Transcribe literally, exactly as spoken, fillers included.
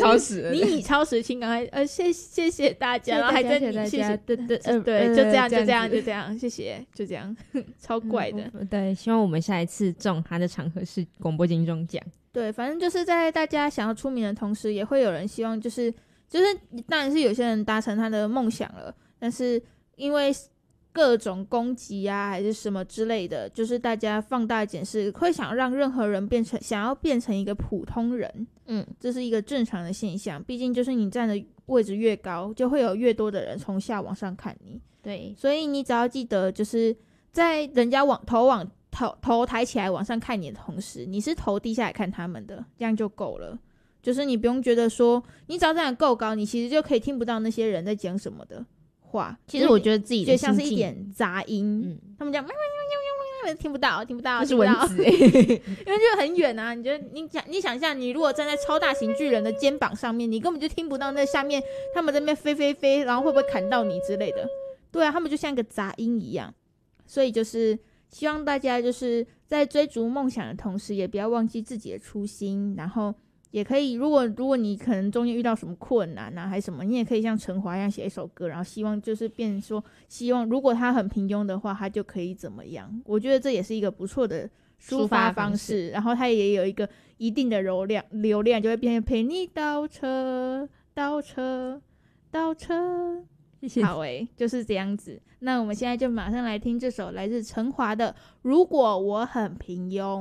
超时你以超时请赶快呃谢谢谢大家，然后还在你谢谢对对对对，就这样就这样就这样，谢谢，就这样，超怪的、 嗯。对，希望我们下一次中他的场合是广播金钟奖。 对，反正就是在大家想要出名的同时，也会有人希望就是就是当然是有些人达成他的梦想了，但是因为各种攻击啊还是什么之类的，就是大家放大检视，会想让任何人变成想要变成一个普通人，嗯，这是一个正常的现象，毕竟就是你站的位置越高，就会有越多的人从下往上看你。 对， 所以你只要记得，就是在人家往头往头头抬起来往上看你的同时，你是头低下来看他们的，这样就够了。就是你不用觉得说你只要站得够高，你其实就可以听不到那些人在讲什么的话。 其实我觉得自己的就像是一点杂音、嗯、他们讲听不到听不到， 那是蚊子、欸、 因为就很远啊。你觉得你想你想象你如果站在超大型巨人的肩膀上面，你根本就听不到那下面他们在那边飞飞飞，然后会不会砍到你之类的。对啊，他们就像一个杂音一样。所以就是希望大家就是在追逐梦想的同时，也不要忘记自己的初心，然后也可以，如果如果你可能中间遇到什么困难啊还是什么，你也可以像陈华一样写一首歌，然后希望就是变成说希望如果他很平庸的话他就可以怎么样。我觉得这也是一个不错的抒发方式，然后他也有一个一定的流量流量就会变成陪你倒车倒车倒车。谢谢。好诶、欸，就是这样子。那我们现在就马上来听这首来自陈华的《如果我很平庸》。